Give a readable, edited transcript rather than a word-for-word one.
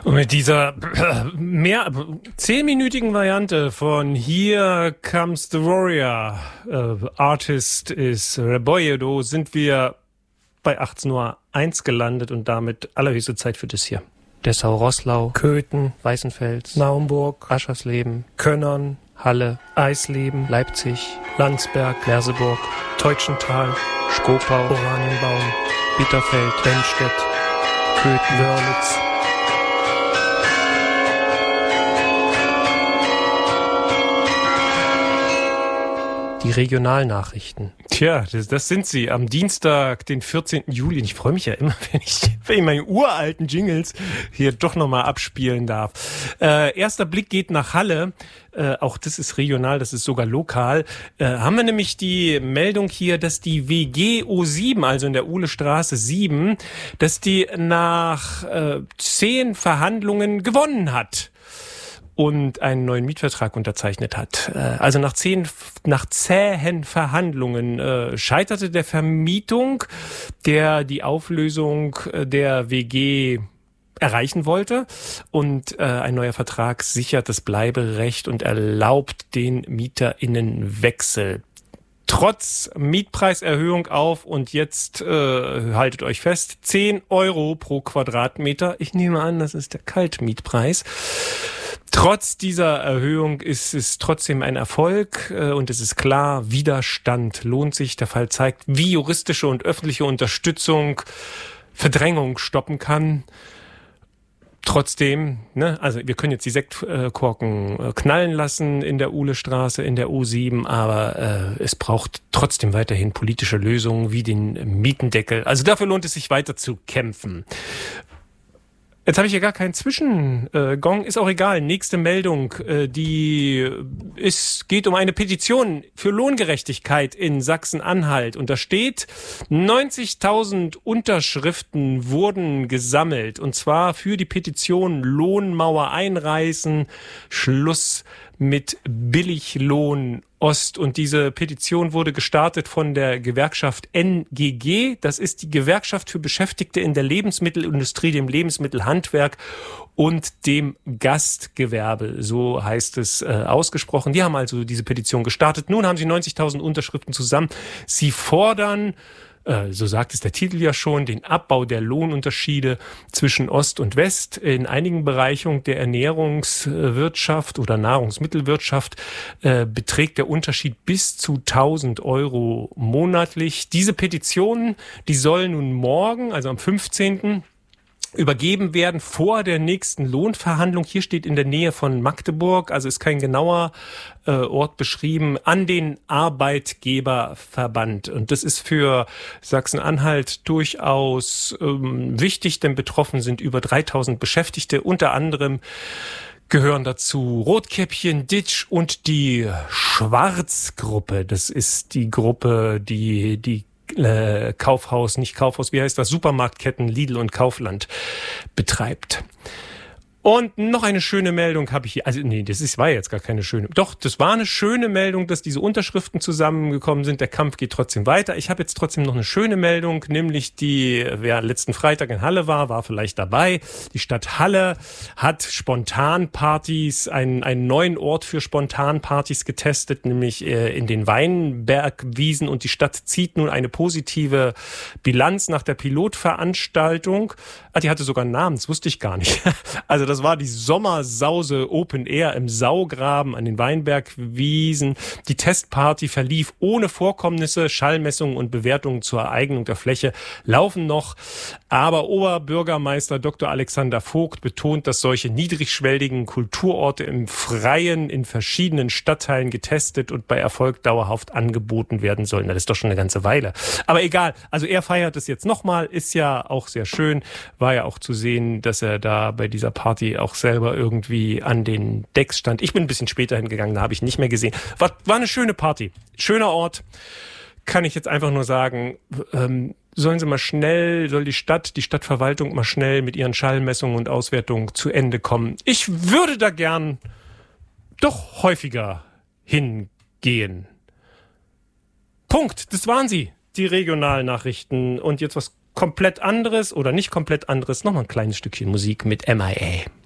Und mit dieser mehr 10-minütigen Variante von Here Comes the Warrior, Artist is Reboyedo, sind wir bei 18:01 Uhr gelandet und damit allerhöchste Zeit für das hier. Dessau-Roßlau, Köthen, Weißenfels, Naumburg, Aschersleben, Könnern, Halle, Eisleben, Leipzig, Landsberg, Merseburg, Teutschenthal, Schkopau, Oranienbaum, Bitterfeld, Benstedt, Köthen, Wörlitz. Die Regionalnachrichten. Tja, das sind sie. Am Dienstag, den 14. Juli. Und ich freue mich ja immer, wenn ich meine uralten Jingles hier doch nochmal abspielen darf. Erster Blick geht nach Halle. Auch das ist regional, das ist sogar lokal. Haben wir nämlich die Meldung hier, dass die WG O7, also in der Uhlestraße 7, dass die nach 10 Verhandlungen gewonnen hat und einen neuen Mietvertrag unterzeichnet hat. Also nach zähen Verhandlungen scheiterte der Vermietung, der die Auflösung der WG erreichen wollte, und ein neuer Vertrag sichert das Bleiberecht und erlaubt den MieterInnenwechsel. Trotz Mietpreiserhöhung auf, und jetzt haltet euch fest, 10 Euro pro Quadratmeter. Ich nehme an, das ist der Kaltmietpreis. Trotz dieser Erhöhung ist es trotzdem ein Erfolg, und es ist klar, Widerstand lohnt sich. Der Fall zeigt, wie juristische und öffentliche Unterstützung Verdrängung stoppen kann. Trotzdem, also wir können jetzt die Sektkorken knallen lassen in der Uhlestraße, in der U7, aber es braucht trotzdem weiterhin politische Lösungen wie den Mietendeckel. Also dafür lohnt es sich weiter zu kämpfen. Jetzt habe ich hier gar keinen Zwischengong, ist auch egal. Nächste Meldung, geht um eine Petition für Lohngerechtigkeit in Sachsen-Anhalt. Und da steht, 90.000 Unterschriften wurden gesammelt. Und zwar für die Petition Lohnmauer einreißen, Schluss mit Billiglohn Ost. Und diese Petition wurde gestartet von der Gewerkschaft NGG. Das ist die Gewerkschaft für Beschäftigte in der Lebensmittelindustrie, dem Lebensmittelhandwerk und dem Gastgewerbe. So heißt es ausgesprochen. Die haben also diese Petition gestartet. Nun haben sie 90.000 Unterschriften zusammen. Sie fordern, so sagt es der Titel ja schon, den Abbau der Lohnunterschiede zwischen Ost und West. In einigen Bereichen der Ernährungswirtschaft oder Nahrungsmittelwirtschaft beträgt der Unterschied bis zu 1.000 Euro monatlich. Diese Petitionen, die sollen nun morgen, also am 15., übergeben werden vor der nächsten Lohnverhandlung. Hier steht in der Nähe von Magdeburg, also ist kein genauer Ort beschrieben, an den Arbeitgeberverband. Und das ist für Sachsen-Anhalt durchaus wichtig, denn betroffen sind über 3.000 Beschäftigte. Unter anderem gehören dazu Rotkäppchen, Ditsch und die Schwarzgruppe. Das ist die Gruppe, die Supermarktketten Lidl und Kaufland betreibt. Und noch eine schöne Meldung habe ich hier. War jetzt gar keine schöne. Doch, das war eine schöne Meldung, dass diese Unterschriften zusammengekommen sind. Der Kampf geht trotzdem weiter. Ich habe jetzt trotzdem noch eine schöne Meldung, nämlich wer letzten Freitag in Halle war vielleicht dabei. Die Stadt Halle hat Spontanpartys, einen neuen Ort für Spontanpartys getestet, nämlich in den Weinbergwiesen. Und die Stadt zieht nun eine positive Bilanz nach der Pilotveranstaltung. Die hatte sogar einen Namen, das wusste ich gar nicht. Also das war die Sommersause Open Air im Saugraben an den Weinbergwiesen. Die Testparty verlief ohne Vorkommnisse. Schallmessungen und Bewertungen zur Eignung der Fläche laufen noch. Aber Oberbürgermeister Dr. Alexander Vogt betont, dass solche niedrigschwelligen Kulturorte im Freien in verschiedenen Stadtteilen getestet und bei Erfolg dauerhaft angeboten werden sollen. Das ist doch schon eine ganze Weile. Aber egal, also er feiert es jetzt nochmal, ist ja auch sehr schön. War ja auch zu sehen, dass er da bei dieser Party auch selber irgendwie an den Decks stand. Ich bin ein bisschen später hingegangen, da habe ich nicht mehr gesehen. War eine schöne Party. Schöner Ort. Kann ich jetzt einfach nur sagen, soll die Stadtverwaltung mal schnell mit ihren Schallmessungen und Auswertungen zu Ende kommen. Ich würde da gern doch häufiger hingehen. Punkt. Das waren sie, die Regionalnachrichten. Und jetzt was komplett anderes oder nicht komplett anderes, nochmal ein kleines Stückchen Musik mit MIA.